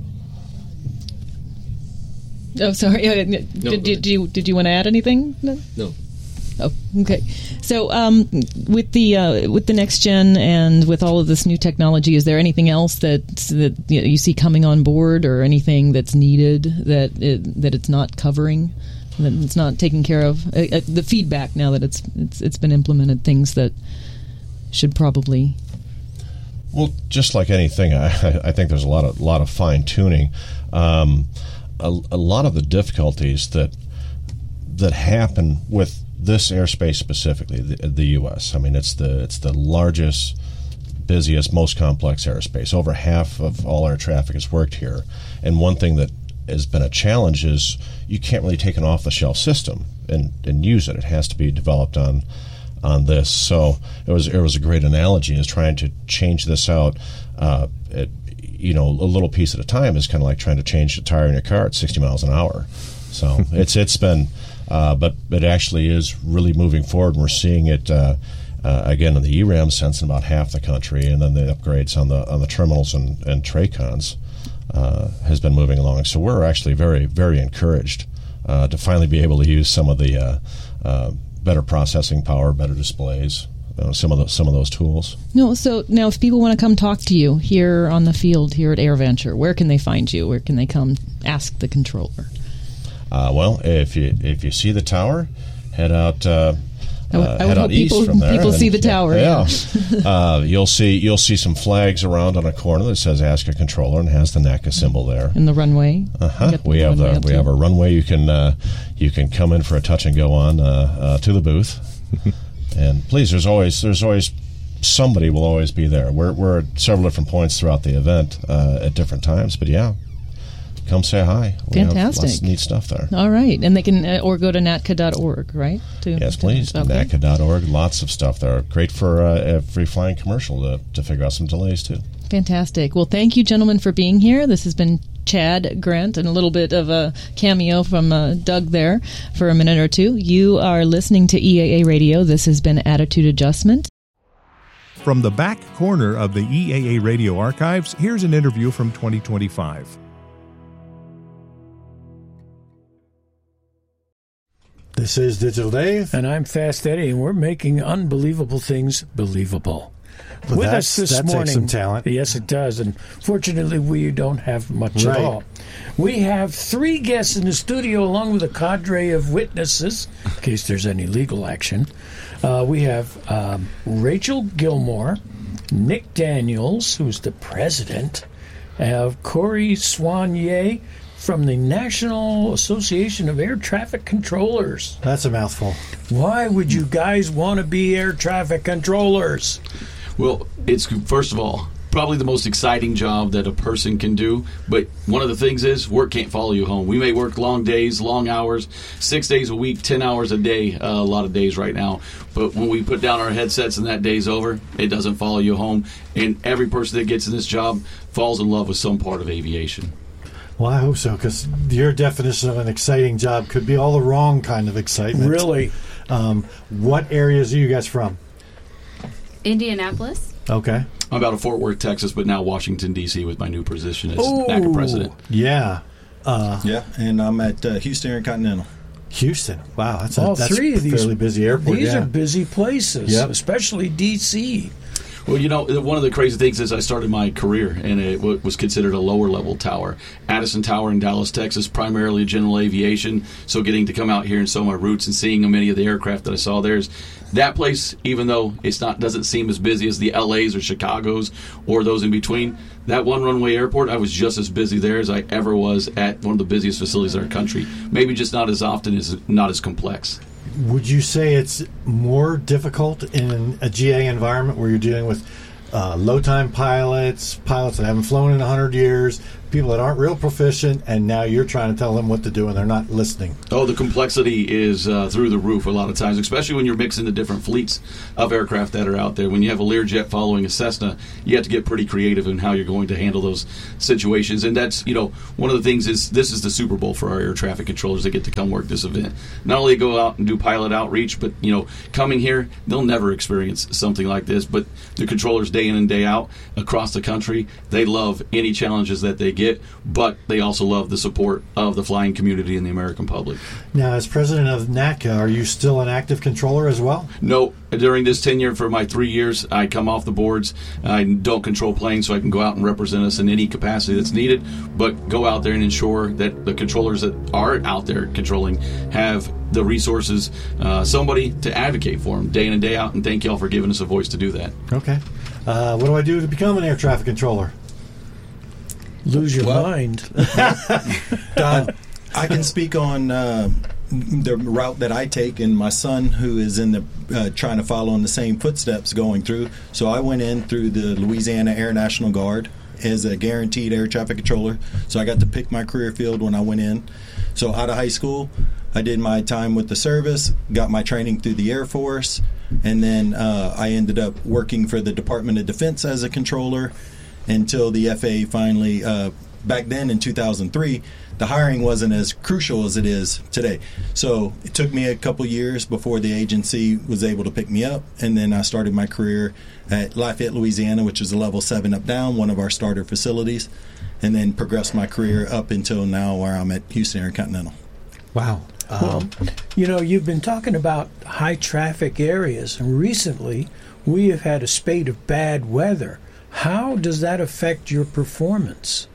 Oh, sorry. Uh, did, No, did, did you did you want to add anything? No. No. Oh, okay. So, um, with the uh, with the next gen and with all of this new technology, is there anything else that that you, know, you see coming on board, or anything that's needed that it, that it's not covering, that it's not taking care of? Uh, uh, the feedback now that it's it's it's been implemented, things that should probably. Well, just like anything, I, I think there's a lot of lot of fine tuning. Um, a, a lot of the difficulties that that happen with this airspace specifically, the, the U S. I mean, it's the it's the largest, busiest, most complex airspace. Over half of all air traffic is worked here. And one thing that has been a challenge is you can't really take an off-the-shelf system and, and use it. It has to be developed on on this. So it was it was a great analogy is trying to change this out. Uh, it, you know, a little piece at a time is kind of like trying to change the tire in your car at sixty miles an hour. So it's it's been. Uh, but it actually is really moving forward, and we're seeing it uh, uh, again in the E RAM sense in about half the country, and then the upgrades on the on the terminals and, and Tracons uh, has been moving along. So we're actually very very encouraged uh, to finally be able to use some of the uh, uh, better processing power, better displays, you know, some of the, some of those tools. No, so now if people want to come talk to you here on the field here at AirVenture, where can they find you? Where can they come ask the controller? Uh, well, if you if you see the tower, head out. Uh, I would, uh, I would head hope out east people from there. people and, see the tower. Yeah, yeah. uh, you'll see you'll see some flags around on a corner that says "Ask a Controller" and has the N A C A symbol there. In the runway. Uh-huh. We have the we have a runway. You can uh, you can come in for a touch and go on uh, uh, to the booth. And please, there's always there's always somebody will always be there. We're we're at several different points throughout the event uh, at different times, but yeah. Come say hi. We Fantastic. have lots of neat stuff there. All right. And they can, uh, or go to natca dot org, right? To, yes, to, please. okay. natca dot org. Lots of stuff there. Great for uh, a free flying commercial to, to figure out some delays, too. Fantastic. Well, thank you, gentlemen, for being here. This has been Chad Grant and a little bit of a cameo from uh, Doug there for a minute or two. You are listening to E A A Radio. This has been Attitude Adjustment. From the back corner of the E A A Radio archives, here's an interview from twenty twenty-five. This is Digital Dave. And I'm Fast Eddie, and we're making unbelievable things believable. Well, With us this that morning, takes some talent. Yes, it does. And fortunately, we don't have much Right. at all. We have three guests in the studio, along with a cadre of witnesses, in case there's any legal action. Uh, we have um, Rachel Gilmore, Nick Daniels, who's the president, uh, Corey Soignier from the National Association of Air Traffic Controllers. That's a mouthful. Why would you guys want to be air traffic controllers? Well, it's, first of all, probably the most exciting job that a person can do. But one of the things is work can't follow you home. We may work long days, long hours, six days a week, ten hours a day, uh, a lot of days right now. But when we put down our headsets and that day's over, it doesn't follow you home. And every person that gets in this job falls in love with some part of aviation. Well, I hope so, because your definition of an exciting job could be all the wrong kind of excitement. Really? Um, what areas are you guys from? Indianapolis. Okay. I'm out of Fort Worth, Texas, but now Washington, D C with my new position as Ooh. N A C A president. Yeah. Uh, yeah, and I'm at uh, Houston Intercontinental. Houston. Wow, that's a, All that's three a of these fairly busy airport. These yeah. are busy places, Yep. especially D C. Well, you know, one of the crazy things is I started my career, and it w- was considered a lower-level tower. Addison Tower in Dallas, Texas, primarily general aviation, so getting to come out here and sow my roots and seeing many of the aircraft that I saw there is that place, even though it's not doesn't seem as busy as the L A's or Chicago's or those in between, that one runway airport, I was just as busy there as I ever was at one of the busiest facilities in our country. Maybe just not as often, as not as complex. Would you say it's more difficult in a G A environment where you're dealing with uh, low-time pilots, pilots that haven't flown in one hundred years, people that aren't real proficient, and now you're trying to tell them what to do, and they're not listening. Oh, the complexity is uh, through the roof a lot of times, especially when you're mixing the different fleets of aircraft that are out there. When you have a Learjet following a Cessna, you have to get pretty creative in how you're going to handle those situations. And that's, you know, one of the things is this is the Super Bowl for our air traffic controllers that get to come work this event. Not only go out and do pilot outreach, but, you know, coming here, they'll never experience something like this. But the controllers day in and day out across the country, they love any challenges that they get, but they also love the support of the flying community and the American public. Now, as president of NACA, are you still an active controller as well? No. During this tenure, for my three years, I come off the boards. I don't control planes, so I can go out and represent us in any capacity that's needed, but go out there and ensure that the controllers that are out there controlling have the resources, uh, somebody to advocate for them day in and day out, and thank you all for giving us a voice to do that. Okay. Uh, what do I do to become an air traffic controller? Lose your Well, mind. uh, I can speak on uh, the route that I take, and my son, who is in the uh, trying to follow in the same footsteps, going through. So I went in through the Louisiana Air National Guard as a guaranteed air traffic controller. So I got to pick my career field when I went in. So out of high school, I did my time with the service, got my training through the Air Force, and then uh, I ended up working for the Department of Defense as a controller until the F A A finally, uh, back then in two thousand three, the hiring wasn't as crucial as it is today. So it took me a couple years before the agency was able to pick me up, and then I started my career at Lafayette, Louisiana, which is a level seven up down, one of our starter facilities, and then progressed my career up until now where I'm at Houston Air Continental. Wow. Um, Well, you know, you've been talking about high traffic areas, and recently we have had a spate of bad weather. How does that affect your performance?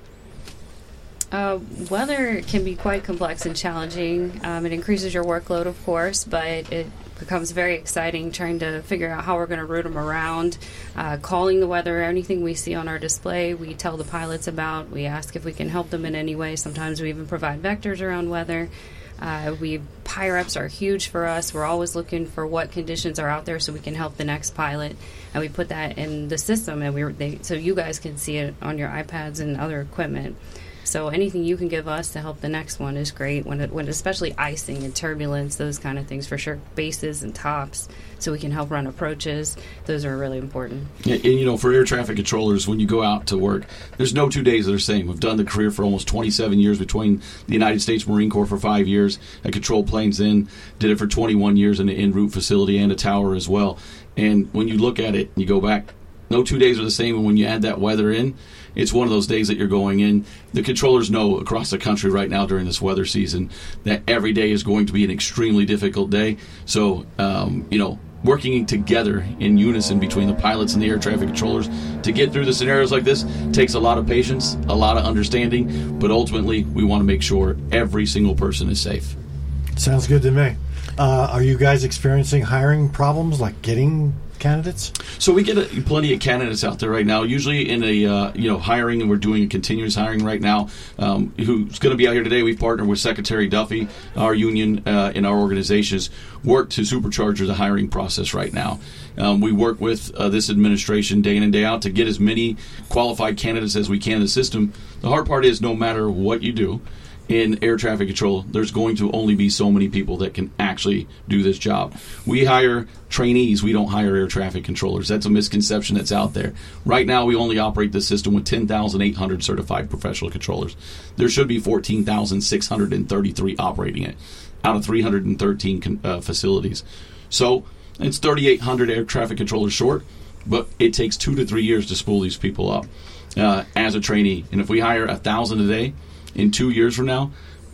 Uh, weather can be quite complex and challenging. Um, it increases your workload, of course, but it becomes very exciting trying to figure out how we're going to route them around. Uh, calling the weather, anything we see on our display, we tell the pilots about. We ask if we can help them in any way. Sometimes we even provide vectors around weather. Uh, we P I R E Ps are huge for us. We're always looking for what conditions are out there so we can help the next pilot, and we put that in the system, and we they, so you guys can see it on your iPads and other equipment. So anything you can give us to help the next one is great. When it, when especially icing and turbulence, those kind of things for sure. Bases and tops, so we can help run approaches. Those are really important. Yeah, and you know, for air traffic controllers, when you go out to work, there's no two days that are the same. We've done the career for almost twenty-seven years between the United States Marine Corps for five years. I controlled planes then, did it for twenty-one years in an en route facility and a tower as well. And when you look at it, you go back, no two days are the same. And when you add that weather in, it's one of those days that you're going in. The controllers know across the country right now during this weather season that every day is going to be an extremely difficult day. So, um, you know, working together in unison between the pilots and the air traffic controllers to get through the scenarios like this takes a lot of patience, a lot of understanding, but ultimately we want to make sure every single person is safe. Sounds good to me. Uh, are you guys experiencing hiring problems, like getting candidates? So we get a, plenty of candidates out there right now, usually in a uh, you know hiring, and we're doing a continuous hiring right now. Um, who's going to be out here today? We've partnered with Secretary Duffy, our union uh, and our organizations work to supercharge the hiring process right now. Um, we work with uh, this administration day in and day out to get as many qualified candidates as we can in the system. The hard part is no matter what you do in air traffic control, there's going to only be so many people that can actually do this job. We hire trainees. We don't hire air traffic controllers. That's a misconception that's out there. Right now, we only operate the system with ten thousand eight hundred certified professional controllers. There should be fourteen thousand six hundred thirty-three operating it out of three hundred thirteen uh, facilities. So it's thirty-eight hundred air traffic controllers short, but it takes two to three years to spool these people up uh, as a trainee. And if we hire one thousand a day, in two years from now,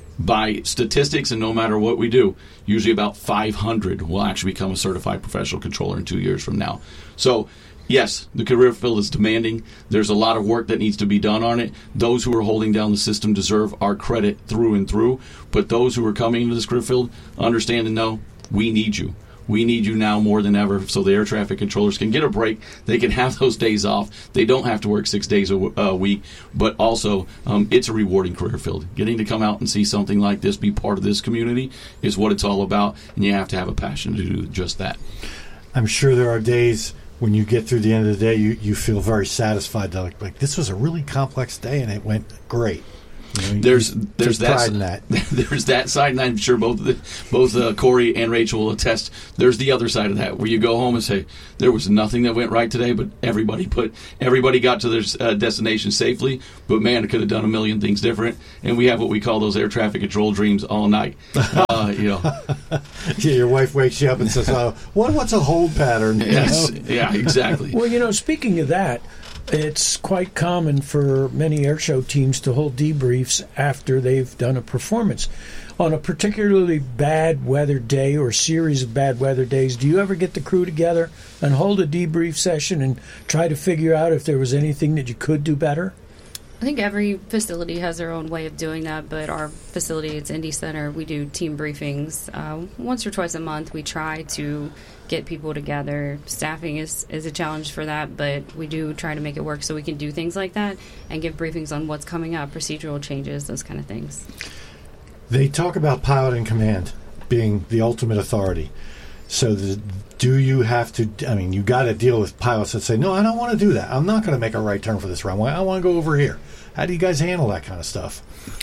by statistics and no matter what we do, usually about five hundred will actually become a certified professional controller in two years from now. So, yes, the career field is demanding. There's a lot of work that needs to be done on it. Those who are holding down the system deserve our credit through and through. But those who are coming into this career field understand and know we need you. We need you now more than ever so the air traffic controllers can get a break. They can have those days off. They don't have to work six days a, w- a week. But also, um, it's a rewarding career field. Getting to come out and see something like this, be part of this community, is what it's all about. And you have to have a passion to do just that. I'm sure there are days when you get through the end of the day, you, you feel very satisfied that like, like this was a really complex day and it went great. You know, there's you there's take that, pride in that. There's that side, and I'm sure both the, both uh, Corey and Rachel will attest. There's the other side of that, where you go home and say there was nothing that went right today, but everybody put everybody got to their uh, destination safely. But man, it could have done a million things different. And we have what we call those air traffic control dreams all night. Uh, you know, yeah, your wife wakes you up and says, "Oh, what what's a hold pattern?" You yes, know? yeah, exactly. Well, you know, speaking of that, it's quite common for many airshow teams to hold debriefs after they've done a performance. On a particularly bad weather day or series of bad weather days, do you ever get the crew together and hold a debrief session and try to figure out if there was anything that you could do better? I think every facility has their own way of doing that, but our facility, it's Indy Center, we do team briefings. Uh, once or twice a month, we try to get people together. Staffing is, is a challenge for that, but we do try to make it work so we can do things like that and give briefings on what's coming up, procedural changes, those kind of things. They talk about pilot in command being the ultimate authority. So the, do you have to, I mean, you got to deal with pilots that say, no, I don't want to do that. I'm not going to make a right turn for this runway. I want to go over here. How do you guys handle that kind of stuff?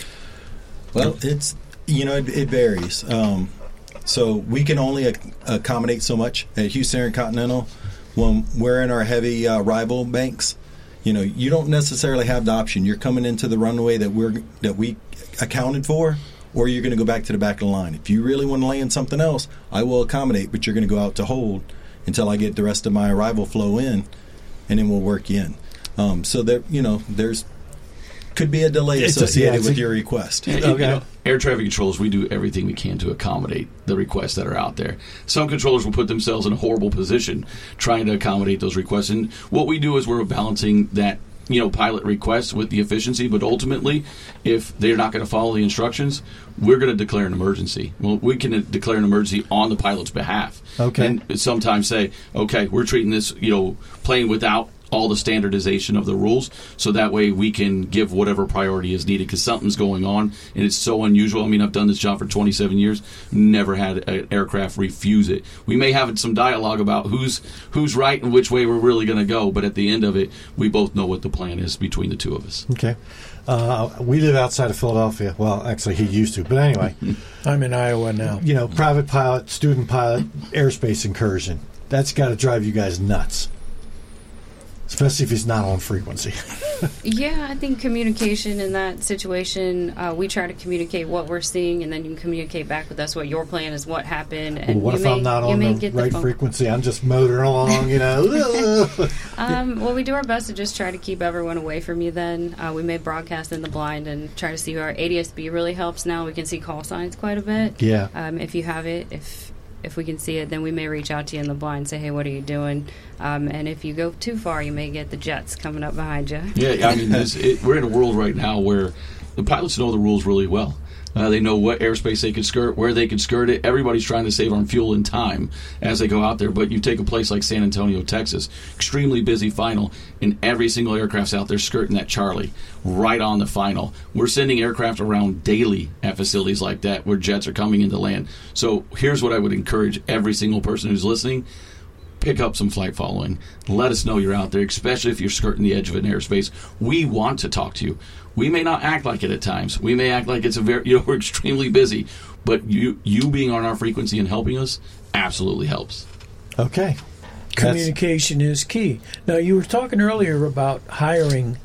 Well, it's, you know, it, it varies. Um, so we can only ac- accommodate so much at Houston Intercontinental when we're in our heavy uh, rival banks. You know, you don't necessarily have the option. You're coming into the runway that we're that we accounted for, or you're going to go back to the back of the line. If you really want to land something else, I will accommodate, but you're going to go out to hold until I get the rest of my arrival flow in, and then we'll work you in. Um, so there, you know, there's could be a delay It's a- associated yeah, it's with a- your request. And, you know, air traffic controllers, we do everything we can to accommodate the requests that are out there. Some controllers will put themselves in a horrible position trying to accommodate those requests. And what we do is we're balancing that, you know, pilot request with the efficiency. But ultimately, if they're not going to follow the instructions, we're going to declare an emergency. Well, we can declare an emergency on the pilot's behalf. Okay. And sometimes say, okay, we're treating this, you know, plane without all the standardization of the rules, so that way we can give whatever priority is needed because something's going on and it's so unusual. I mean, I've done this job for twenty-seven years, never had an aircraft refuse it. We may have some dialogue about who's who's right and which way we're really going to go, but at the end of it, we both know what the plan is between the two of us. Okay. Uh, we live outside of Philadelphia. Well, actually, he used to. But anyway. I'm in Iowa now. You know, private pilot, student pilot, airspace incursion. That's got to drive you guys nuts. Especially if he's not on frequency. Yeah, I think communication in that situation, uh, we try to communicate what we're seeing, and then you can communicate back with us what your plan is, what happened. And Well, what you if may, I'm not you on may the get right phone- frequency? I'm just motoring along, you know. Um, well, we do our best to just try to keep everyone away from you then. Uh, we may broadcast in the blind and try to see our A D S B really helps now. We can see call signs quite a bit. Yeah. Um, if you have it, if if we can see it, then we may reach out to you in the blind and say, hey, what are you doing? Um, and if you go too far, you may get the jets coming up behind you. Yeah, I mean, this, it, we're in a world right now where the pilots know the rules really well. Uh, they know what airspace they can skirt, where they can skirt it. Everybody's trying to save on fuel and time as they go out there. But you take a place like San Antonio, Texas, extremely busy final, and every single aircraft's out there skirting that Charlie right on the final. We're sending aircraft around daily at facilities like that where jets are coming into land. So here's what I would encourage every single person who's listening. Pick up some flight following. Let us know you're out there, especially if you're skirting the edge of an airspace. We want to talk to you. We may not act like it at times. We may act like it's a very, you know, we're extremely busy. But you, you being on our frequency and helping us absolutely helps. Okay. Communication is key. Now, you were talking earlier about hiring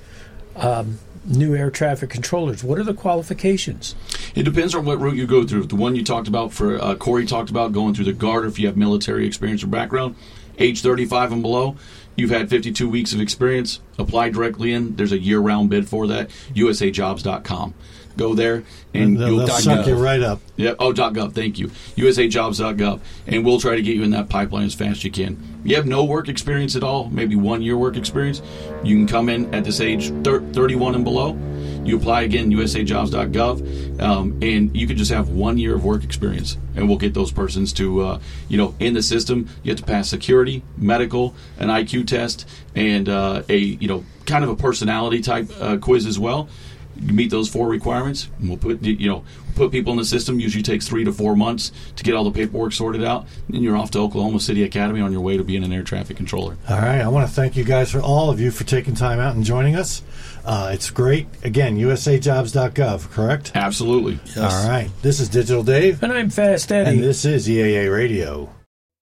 um, new air traffic controllers. What are the qualifications? It depends on what route you go through. The one you talked about, for uh, Corey talked about going through the Guard, or if you have military experience or background, age thirty-five and below, you've had fifty-two weeks of experience, apply directly in. There's a year-round bid for that, U S A jobs dot com. Go there, and They'll- you'll they'll suck you right up. Yep. Oh, .gov. Thank you. U S A jobs dot gov, and we'll try to get you in that pipeline as fast as you can. You have no work experience at all, maybe one year work experience. You can come in at this age, thir- thirty-one and below. You apply again, U S A jobs dot gov, um, and you can just have one year of work experience, and we'll get those persons to, uh, you know, in the system. You have to pass security, medical, an I Q test, and uh, a, you know, kind of a personality type uh, quiz as well. you meet those four requirements, and we'll put you know put people in the system. Usually takes three to four months to get all the paperwork sorted out, and you're off to Oklahoma City Academy on your way to being an air traffic controller. All right, I want to thank you guys, for all of you, for taking time out and joining us. Uh, it's great. Again, U S A jobs dot gov, correct? Absolutely. Yes. All right. This is Digital Dave. And I'm Fast Eddie. And this is E A A Radio.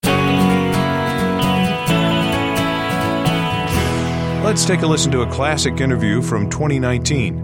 Let's take a listen to a classic interview from twenty nineteen.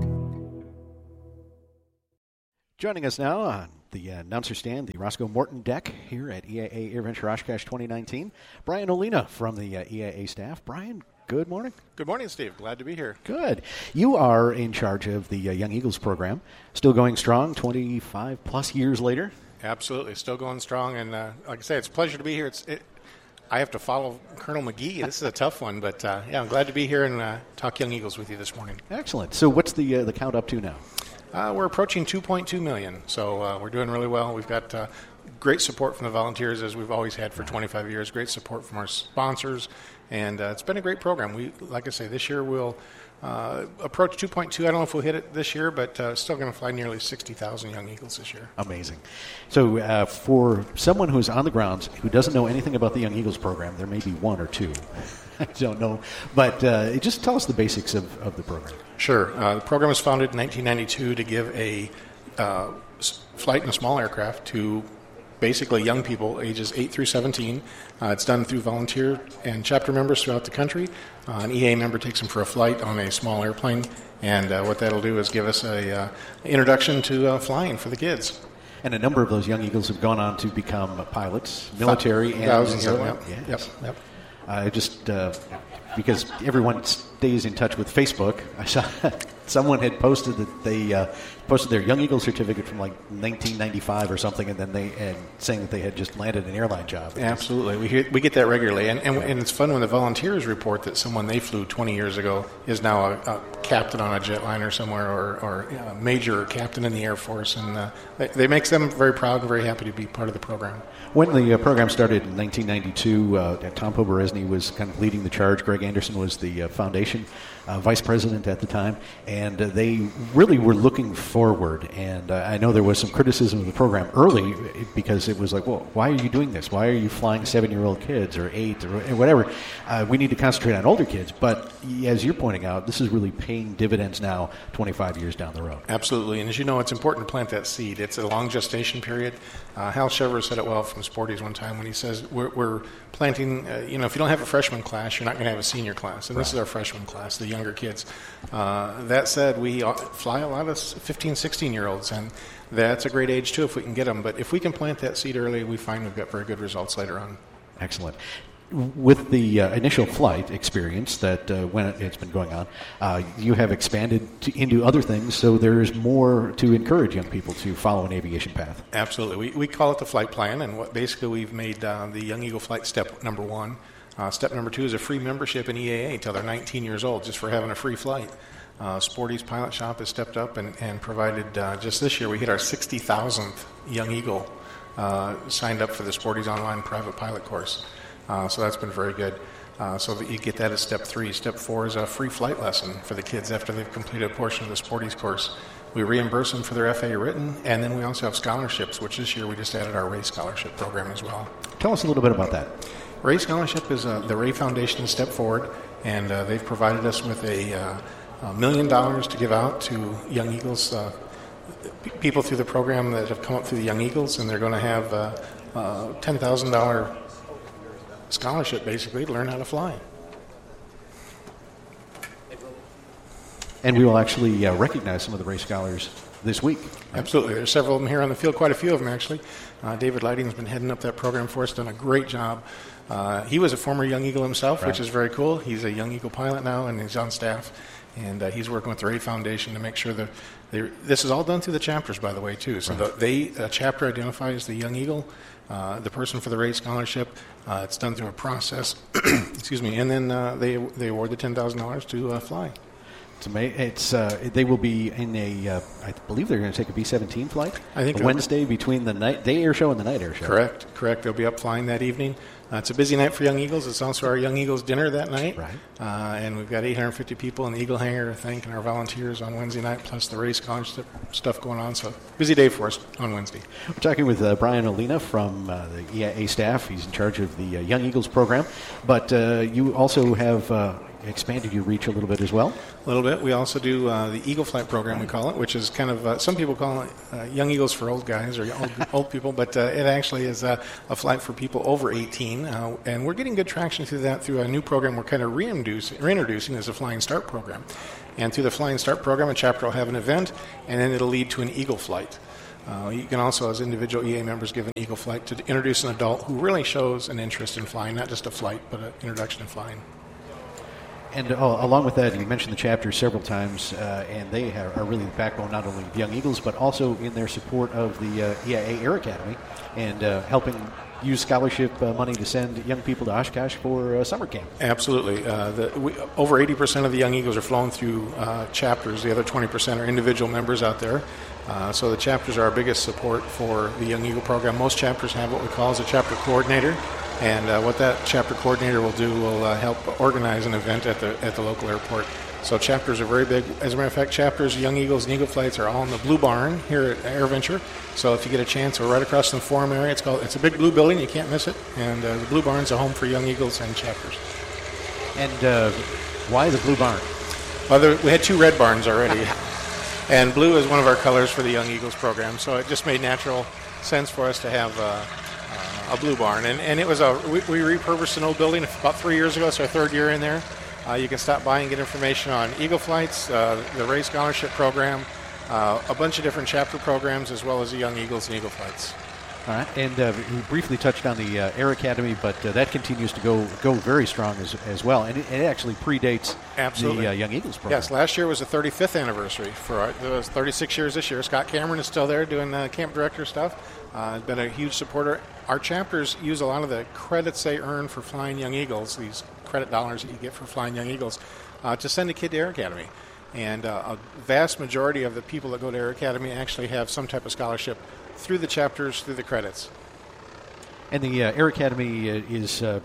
Joining us now on the uh, announcer stand, the Roscoe Morton deck here at E A A AirVenture Oshkosh twenty nineteen. Brian Olina from the uh, E A A staff. Brian, good morning. Good morning, Steve. Glad to be here. Good. You are in charge of the uh, Young Eagles program. Still going strong, twenty-five plus years later. Absolutely. Still going strong. And uh, like I say, it's a pleasure to be here. It's it, I have to follow Colonel McGee. This is a tough one. But, uh, yeah, I'm glad to be here and uh, talk Young Eagles with you this morning. Excellent. So what's the uh, the count up to now? Uh, we're approaching two point two million. So uh, we're doing really well. We've got uh, great support from the volunteers, as we've always had for twenty-five years. Great support from our sponsors. And uh, it's been a great program. We, like I say, this year we'll uh, approach two point two. I don't know if we'll hit it this year, but uh, still going to fly nearly sixty thousand Young Eagles this year. Amazing. So uh, for someone who's on the grounds who doesn't know anything about the Young Eagles program, there may be one or two. I don't know. But uh, just tell us the basics of, of the program. Sure. Uh, the program was founded in nineteen ninety-two to give a uh, flight in a small aircraft to basically young people ages eight through seventeen. Uh, it's done through volunteer and chapter members throughout the country. Uh, an E A member takes them for a flight on a small airplane, and uh, what that'll do is give us a uh, introduction to uh, flying for the kids. And a number of those Young Eagles have gone on to become pilots, military, and thousands of airline. them. Yes. Yep. Yep. Uh, just uh, because everyone stays in touch with Facebook, I saw someone had posted that they uh, posted their Young Eagle certificate from like nineteen ninety-five or something, and then they and saying that they had just landed an airline job. Absolutely, we hear, we get that regularly, and, and and it's fun when the volunteers report that someone they flew twenty years ago is now a, a captain on a jetliner somewhere, or or a major captain in the Air Force, and uh, it, it makes them very proud and very happy to be part of the program. When the uh, program started in nineteen ninety-two, uh, Tom Poberesny was kind of leading the charge. Greg Anderson was the uh, foundation uh, vice president at the time, and uh, they really were looking forward. And uh, I know there was some criticism of the program early because it was like, well, why are you doing this? Why are you flying seven-year-old kids or eight or whatever? Uh, we need to concentrate on older kids. But as you're pointing out, this is really paying dividends now twenty-five years down the road. Absolutely. And as you know, it's important to plant that seed. It's a long gestation period. Uh, Hal Shever said it well from Sporties one time when he says we're, we're planting, uh, you know, if you don't have a freshman class, you're not going to have a senior class. And right. This is our freshman class, the younger kids. Uh, that said, we fly a lot of fifteen, sixteen-year-olds, and that's a great age, too, if we can get them. But if we can plant that seed early, we find we've got very good results later on. Excellent. With the uh, initial flight experience that uh, when it, it's been going on, uh, you have expanded to, into other things, so there's more to encourage young people to follow an aviation path. Absolutely. We, we call it the flight plan, and what basically we've made uh, the Young Eagle Flight step number one. Uh, step number two is a free membership in E A A until they're nineteen years old, just for having a free flight. Uh, Sporty's Pilot Shop has stepped up and, and provided, uh, just this year, we hit our sixty thousandth Young Eagle uh, signed up for the Sporty's Online Private Pilot course. Uh, so that's been very good. Uh, so that you get that as step three. Step four is a free flight lesson for the kids after they've completed a portion of the Sporty's course. We reimburse them for their F A A written, and then we also have scholarships, which this year we just added our Ray Scholarship program as well. Tell us a little bit about that. Ray Scholarship is uh, the Ray Foundation Step Forward, and uh, they've provided us with a, uh, a million dollars to give out to Young Eagles, uh, p- people through the program that have come up through the Young Eagles, and they're going to have uh, uh, ten thousand dollars scholarship, basically, to learn how to fly. And we will actually uh, recognize some of the Ray Scholars this week. Right? Absolutely. There's several of them here on the field, quite a few of them, actually. Uh, David Lighting's been heading up that program for us, done a great job. Uh, he was a former Young Eagle himself, right. Which is very cool. He's a Young Eagle pilot now, and he's on staff. And uh, he's working with the Ray Foundation to make sure that this is all done through the chapters, by the way, too. So right. the they, a chapter identifies the Young Eagle, uh, the person for the Ray Scholarship. Uh, it's done through a process, excuse me, and then uh, they they award the ten thousand dollars to uh, fly. It's amazing. It's uh, they will be in a. Uh, I believe they're going to take a B seventeen flight. I think a Wednesday between the night day air show and the night air show. Correct, correct. They'll be up flying that evening. Uh, it's a busy night for Young Eagles. It's also our Young Eagles dinner that night. Right. Uh, and we've got eight hundred fifty people in the Eagle Hangar to thank, and our volunteers on Wednesday night, plus the race scholarship stuff going on. So busy day for us on Wednesday. We're talking with uh, Brian Olina from uh, the E I A staff. He's in charge of the uh, Young Eagles program. But uh, you also have uh, expanded your reach a little bit as well. A little bit. We also do uh, the Eagle Flight program, we call it, which is kind of, uh, some people call it uh, Young Eagles for old guys or old, old people, but uh, it actually is uh, a flight for people over eighteen. Uh, and we're getting good traction through that through a new program we're kind of reintroducing, reintroducing as a Flying Start program. And through the Flying Start program, a chapter will have an event, and then it'll lead to an Eagle Flight. Uh, you can also, as individual E A members, give an Eagle Flight to introduce an adult who really shows an interest in flying, not just a flight, but an introduction in flying. And uh, along with that, you mentioned the chapters several times, uh, and they are, are really the backbone not only of Young Eagles, but also in their support of the uh, E I A Air Academy and uh, helping use scholarship uh, money to send young people to Oshkosh for uh, summer camp. Absolutely. Uh, the, we, over eighty percent of the Young Eagles are flown through uh, chapters. The other twenty percent are individual members out there. Uh, so the chapters are our biggest support for the Young Eagle program. Most chapters have what we call as a chapter coordinator. And uh, what that chapter coordinator will do will uh, help organize an event at the at the local airport. So chapters are very big. As a matter of fact, chapters, Young Eagles and Eagle Flights are all in the Blue Barn here at AirVenture. So if you get a chance, we're right across from the forum area. It's called. It's a big blue building. You can't miss it. And uh, the Blue Barn's a home for Young Eagles and chapters. And uh, why the Blue Barn? Well, there, we had two red barns already. And blue is one of our colors for the Young Eagles program. So it just made natural sense for us to have uh, a blue barn. And, and it was a we, we repurposed an old building about three years ago. It's our third year in there. Uh, you can stop by and get information on Eagle Flights, uh, the Race Scholarship Program, uh, a bunch of different chapter programs, as well as the Young Eagles and Eagle Flights. All right, and uh, we briefly touched on the uh, Air Academy, but uh, that continues to go go very strong as, as well, and it, it actually predates Absolutely. the uh, Young Eagles program. Yes, last year was the thirty-fifth anniversary. For our, it was thirty-six years this year. Scott Cameron is still there doing uh, camp director stuff. Uh, been a huge supporter. Our chapters use a lot of the credits they earn for flying Young Eagles, these credit dollars that you get for flying Young Eagles, uh, to send a kid to Air Academy. And uh, a vast majority of the people that go to Air Academy actually have some type of scholarship through the chapters, through the credits. And the uh, Air Academy uh, is uh,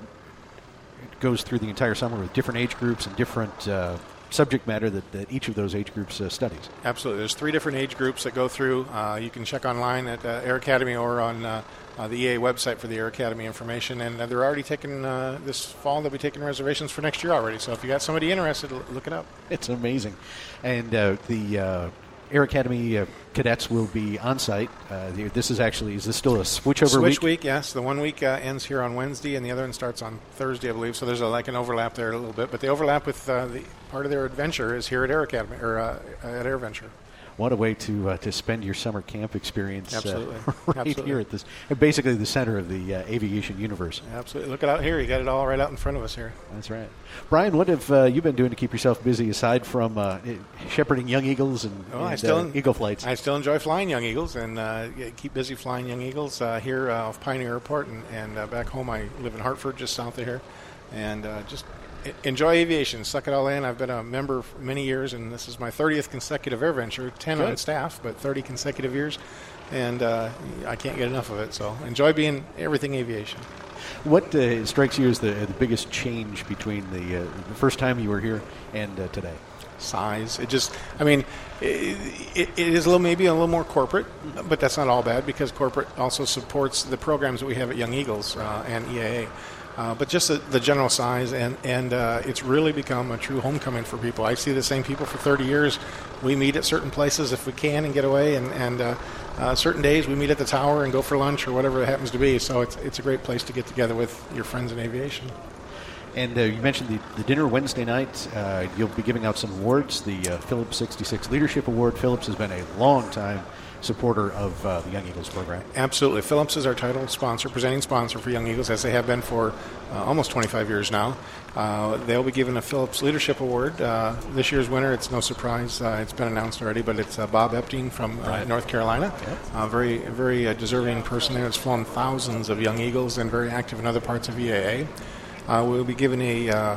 goes through the entire summer with different age groups and different uh, subject matter that, that each of those age groups uh, studies. Absolutely. There's three different age groups that go through. Uh, you can check online at uh, Air Academy or on uh, uh, the E A website for the Air Academy information. And uh, they're already taking, uh, this fall, they'll be taking reservations for next year already. So if you got somebody interested, look it up. It's amazing. And uh, the uh, Air Academy uh, cadets will be on site. Uh, this is actually, is this still a switchover Switch week? Switch week, yes. The one week uh, ends here on Wednesday, and the other one starts on Thursday, I believe. So there's a, like an overlap there a little bit. But the overlap with uh, the part of their adventure is here at Air Academy, or uh, at AirVenture. What a way to uh, to spend your summer camp experience. Absolutely. Uh, right Absolutely. here at this, basically the center of the uh, aviation universe. Absolutely. Look it out here. You got it all right out in front of us here. That's right. Brian, what have uh, you been doing to keep yourself busy aside from uh, shepherding Young Eagles and, Oh, and I still uh, Eagle Flights? I still enjoy flying Young Eagles and uh, keep busy flying Young Eagles uh, here uh, off Pioneer Airport, and, and uh, back home I live in Hartford, just south of here, and uh, just enjoy aviation, suck it all in. I've been a member for many years, and this is my thirtieth consecutive AirVenture, ten Good. on staff, but thirty consecutive years, and uh, I can't get enough of it. So enjoy being everything aviation. What uh, strikes you as the, the biggest change between the, uh, the first time you were here and uh, today? Size. It just, I mean, it, it, it is a little, maybe a little more corporate, but that's not all bad because corporate also supports the programs that we have at Young Eagles uh, and E A A. Uh, but just the, the general size, and, and uh, it's really become a true homecoming for people. I see the same people for thirty years. We meet at certain places if we can and get away, and, and uh, uh, certain days we meet at the tower and go for lunch or whatever it happens to be. So it's, it's a great place to get together with your friends in aviation. And uh, you mentioned the, the dinner Wednesday night. Uh, you'll be giving out some awards. The uh, Phillips sixty-six Leadership Award. Phillips has been a long time supporter of uh, the Young Eagles program. Absolutely. Phillips is our title sponsor, presenting sponsor for Young Eagles, as they have been for uh, almost twenty-five years now. Uh, they'll be given a Phillips Leadership Award. Uh, this year's winner, it's no surprise, uh, it's been announced already, but it's uh, Bob Epting from uh, Right. North Carolina. Uh, very, very uh, deserving person there. Has flown thousands of Young Eagles and very active in other parts of E A A. Uh, we'll be given a uh,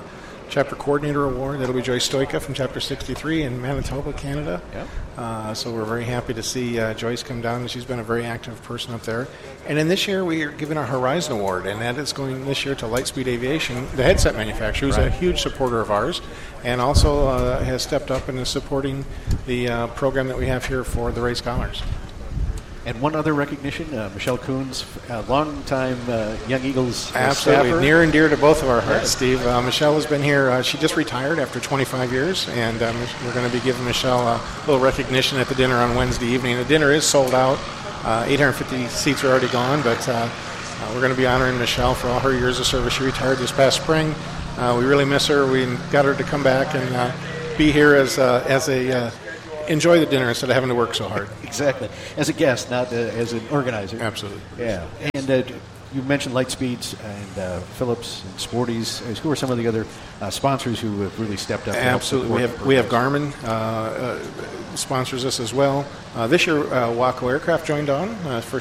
Chapter Coordinator Award. That'll be Joyce Stoika from Chapter sixty-three in Manitoba, Canada. Yep. Uh, so we're very happy to see uh, Joyce come down. She's been a very active person up there. And then this year we are giving a Horizon Award, and that is going this year to Lightspeed Aviation, the headset manufacturer, who's Right. a huge supporter of ours, and also uh, has stepped up and is supporting the uh, program that we have here for the Ray Scholars. And one other recognition, uh, Michelle Coons, uh, longtime uh, Young Eagles uh, Absolutely. staffer. Near and dear to both of our hearts, Yes. Steve. Uh, Michelle has been here. Uh, she just retired after twenty-five years, and um, we're going to be giving Michelle a little recognition at the dinner on Wednesday evening. The dinner is sold out. Uh, eight hundred fifty seats are already gone, but uh, uh, we're going to be honoring Michelle for all her years of service. She retired this past spring. Uh, we really miss her. We got her to come back and uh, be here as, uh, as a... Uh, enjoy the dinner instead of having to work so hard. Exactly. As a guest, not uh, as an organizer. Absolutely. Yeah. And uh, you mentioned Lightspeed and uh, Phillips and Sporties. Who are some of the other uh, sponsors who have really stepped up? to help Absolutely. We support have we have Garmin uh, uh, sponsors us as well. Uh, this year, uh, Waco Aircraft joined on uh, for